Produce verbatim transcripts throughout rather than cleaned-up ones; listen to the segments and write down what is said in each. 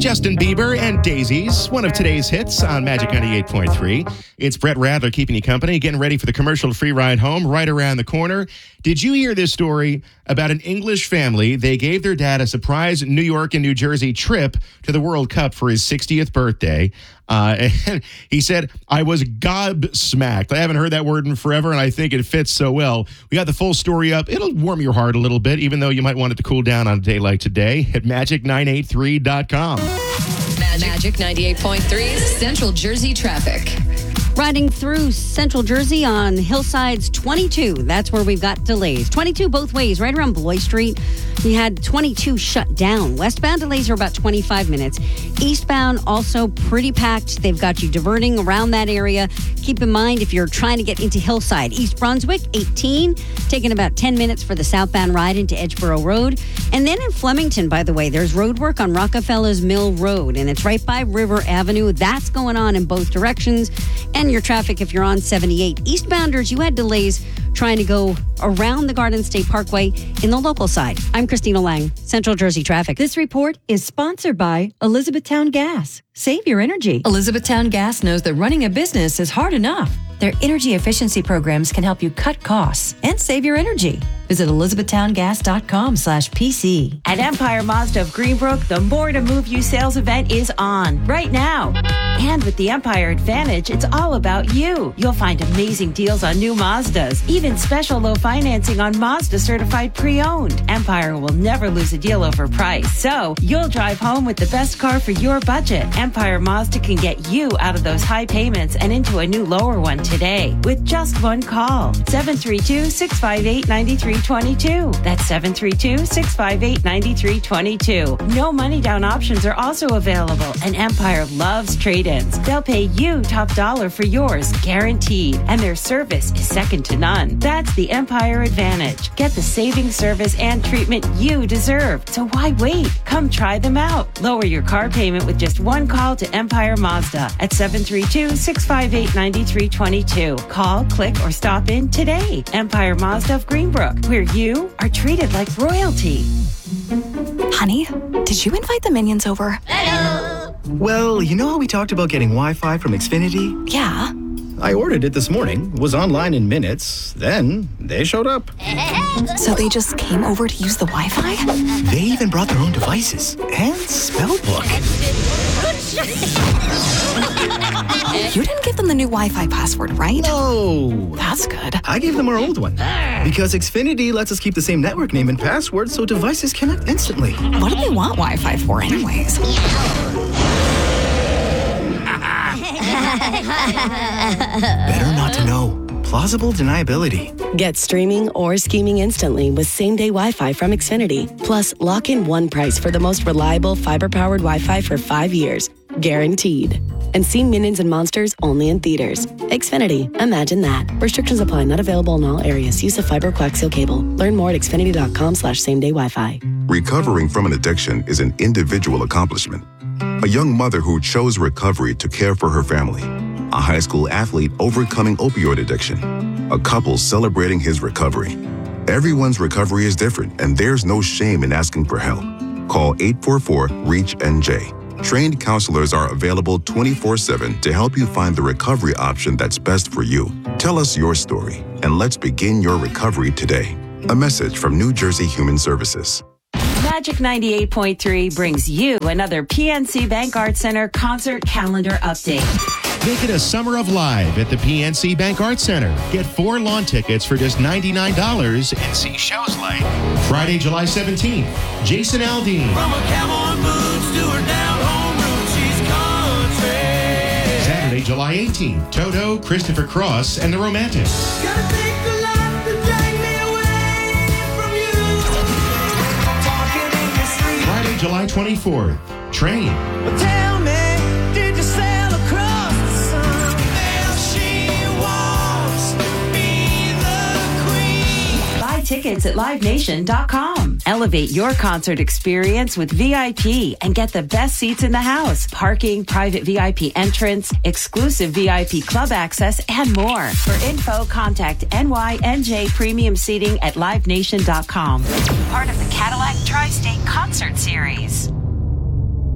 Justin Bieber and Daisies, one of today's hits on Magic ninety-eight point three. It's Brett Radler keeping you company, getting ready for the commercial-free ride home right around the corner. Did you hear this story about an English family? They gave their dad a surprise New York and New Jersey trip to the World Cup for his sixtieth birthday. Uh, and he said, I was gobsmacked. I haven't heard that word in forever, and I think it fits so well. We got the full story up. It'll warm your heart a little bit, even though you might want it to cool down on a day like today at magic nine eight three dot com. Magic ninety-eight point three's Central Jersey traffic. Riding through Central Jersey on Hillsides twenty-two. That's where we've got delays. twenty-two both ways, right around Bloy Street. You had twenty-two shut down. Westbound delays are about twenty-five minutes. Eastbound also pretty packed. They've got you diverting around that area. Keep in mind, if you're trying to get into Hillside, East Brunswick, eighteen, taking about ten minutes for the southbound ride into Edgeboro Road. And then in Flemington, by the way, there's road work on Rockefeller's Mill Road, and it's right by River Avenue. That's going on in both directions. And your traffic, if you're on seventy-eight. Eastbounders, you had delays trying to go around the Garden State Parkway in the local side. I'm Christina Lang, Central Jersey Traffic. This report is sponsored by Elizabethtown Gas. Save your energy. Elizabethtown Gas knows that running a business is hard enough. Their energy efficiency programs can help you cut costs and save your energy. Visit elizabethtowngas.com slash PC. At Empire Mazda of Greenbrook, the More to Move You sales event is on right now. And with the Empire Advantage, it's all about you. You'll find amazing deals on new Mazdas, even special low financing on Mazda certified pre-owned. Empire will never lose a deal over price, so you'll drive home with the best car for your budget. Empire Mazda can get you out of those high payments and into a new lower one today with just one call. seven three two, six five eight, nine three two two. That's seven three two, six five eight, nine three two two. No money down options are also available, and Empire loves trade-ins. They'll pay you top dollar for yours, guaranteed, and their service is second to none. That's the Empire Advantage. Get the saving service and treatment you deserve. So why wait? Come try them out. Lower your car payment with just one call to Empire Mazda at seven three two, six five eight, nine three two two. Call, click, or stop in today. Empire Mazda of Greenbrook, where you are treated like royalty. Honey, did you invite the minions over? Hello! Well, you know how we talked about getting Wi-Fi from Xfinity? Yeah. I ordered it this morning, was online in minutes, then they showed up. So they just came over to use the Wi-Fi? They even brought their own devices and spell book. You didn't give them the new Wi-Fi password, right? No. That's good. I gave them our old one because Xfinity lets us keep the same network name and password so devices connect instantly. What do they want Wi-Fi for anyways? Better not to know. Plausible deniability. Get streaming or scheming instantly with same-day Wi-Fi from Xfinity. Plus, lock in one price for the most reliable fiber-powered Wi-Fi for five years. Guaranteed. And see Minions and Monsters only in theaters. Xfinity. Imagine that. Restrictions apply. Not available in all areas. Use of fiber coaxial cable. Learn more at xfinity.com slash same-day Wi-Fi. Recovering from an addiction is an individual accomplishment. A young mother who chose recovery to care for her family. A high school athlete overcoming opioid addiction. A couple celebrating his recovery. Everyone's recovery is different, and there's no shame in asking for help. Call eight four four, REACH N J. Trained counselors are available twenty-four seven to help you find the recovery option that's best for you. Tell us your story, and let's begin your recovery today. A message from New Jersey Human Services. Magic ninety-eight point three brings you another P N C Bank Arts Center concert calendar update. Make it a summer of live at the P N C Bank Arts Center. Get four lawn tickets for just ninety-nine dollars and see shows like Friday, July seventeenth, Jason Aldean. From a cowboy boots to her down home road, she's country. Saturday, July eighteenth, Toto, Christopher Cross, and the Romantics. Gotta take a lot to drag me away from you. Talking in your sleep. Friday, July twenty-fourth, Train. Well, tell me, did you sail across the sun? There she was, be the queen. Buy tickets at live nation dot com. Elevate your concert experience with V I P and get the best seats in the house, parking, private V I P entrance, exclusive V I P club access, and more. For info, contact N Y N J Premium Seating at live nation dot com. Part of the Cadillac Tri-State Concert Series.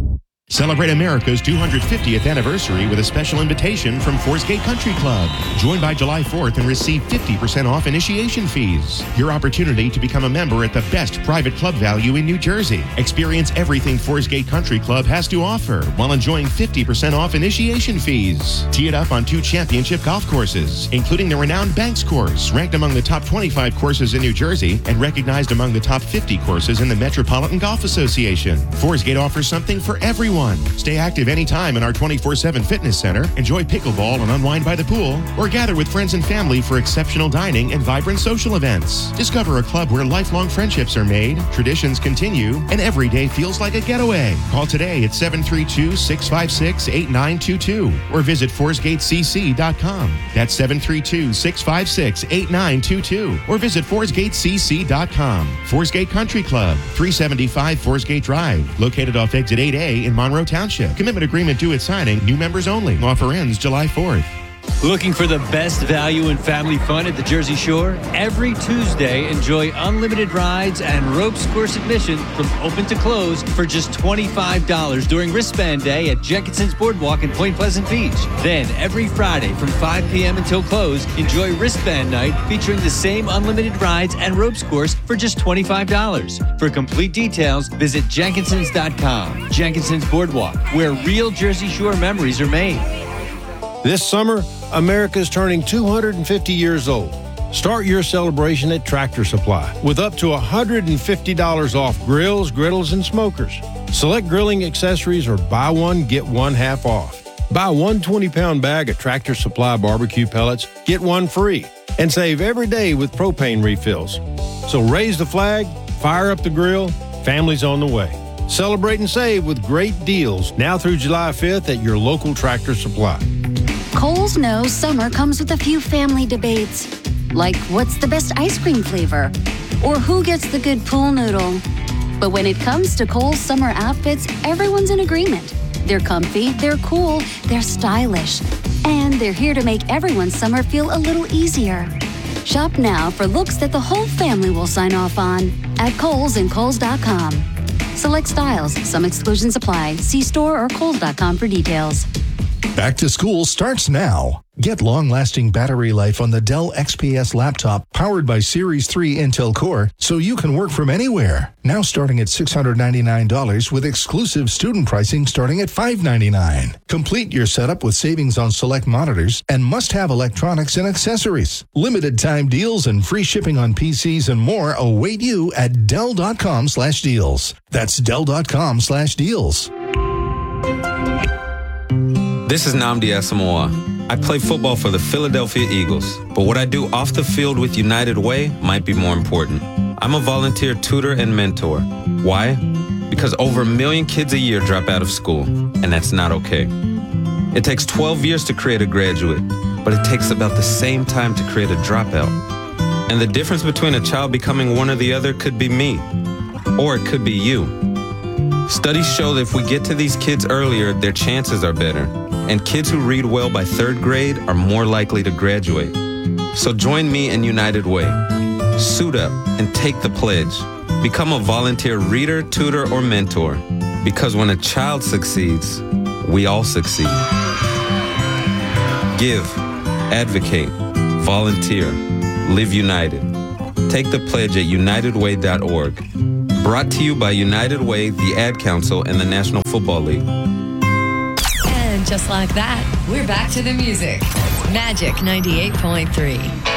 Celebrate America's two hundred fiftieth anniversary with a special invitation from Forest Gate Country Club. Join by July fourth and receive fifty percent off initiation fees. Your opportunity to become a member at the best private club value in New Jersey. Experience everything Forest Gate Country Club has to offer while enjoying fifty percent off initiation fees. Tee it up on two championship golf courses, including the renowned Banks course, ranked among the top twenty-five courses in New Jersey and recognized among the top fifty courses in the Metropolitan Golf Association. Forest Gate offers something for everyone. Stay active anytime in our twenty-four seven fitness center, enjoy pickleball and unwind by the pool, or gather with friends and family for exceptional dining and vibrant social events. Discover a club where lifelong friendships are made, traditions continue, and every day feels like a getaway. Call today at seven three two, six five six, eight nine two two or visit forest gate c c dot com. That's seven three two, six five six, eight nine two two or visit forest gate c c dot com. Forest Gate Country Club, three seventy-five Forest Gate Drive, located off Exit eight A in Monroe Township. Commitment agreement due at signing. New members only. Offer ends July fourth. Looking for the best value and family fun at the Jersey Shore? Every Tuesday, enjoy unlimited rides and ropes course admission from open to close for just twenty-five dollars during Wristband Day at Jenkinson's Boardwalk in Point Pleasant Beach. Then, every Friday from five p.m. until close, enjoy Wristband Night featuring the same unlimited rides and ropes course for just twenty-five dollars. For complete details, visit Jenkinsons dot com. Jenkinson's Boardwalk, where real Jersey Shore memories are made. This summer, America's turning two hundred fifty years old. Start your celebration at Tractor Supply with up to one hundred fifty dollars off grills, griddles, and smokers. Select grilling accessories or buy one, get one half off. Buy one twenty-pound bag of Tractor Supply barbecue pellets, get one free, and save every day with propane refills. So raise the flag, fire up the grill, family's on the way. Celebrate and save with great deals now through July fifth at your local Tractor Supply. Kohl's knows summer comes with a few family debates, like what's the best ice cream flavor, or who gets the good pool noodle. But when it comes to Kohl's summer outfits, everyone's in agreement. They're comfy, they're cool, they're stylish, and they're here to make everyone's summer feel a little easier. Shop now for looks that the whole family will sign off on at Kohl's and Kohl's dot com. Select styles, some exclusions apply. See store or Kohl's dot com for details. Back to school starts now. Get long-lasting battery life on the Dell X P S laptop powered by Series three Intel Core so you can work from anywhere. Now starting at six hundred ninety-nine dollars with exclusive student pricing starting at five hundred ninety-nine dollars. Complete your setup with savings on select monitors and must-have electronics and accessories. Limited time deals and free shipping on P Cs and more await you at Dell dot com slash deals. That's Dell dot com slash deals. This is Nnamdi Asamoah. I play football for the Philadelphia Eagles, but what I do off the field with United Way might be more important. I'm a volunteer tutor and mentor. Why? Because over a million kids a year drop out of school, and that's not okay. It takes twelve years to create a graduate, but it takes about the same time to create a dropout. And the difference between a child becoming one or the other could be me, or it could be you. Studies show that if we get to these kids earlier, their chances are better. And kids who read well by third grade are more likely to graduate. So join me in United Way. Suit up and take the pledge. Become a volunteer reader, tutor, or mentor. Because when a child succeeds, we all succeed. Give, advocate, volunteer, live united. Take the pledge at united way dot org. Brought to you by United Way, the Ad Council, and the National Football League. And just like that, we're back to the music. Magic ninety-eight point three.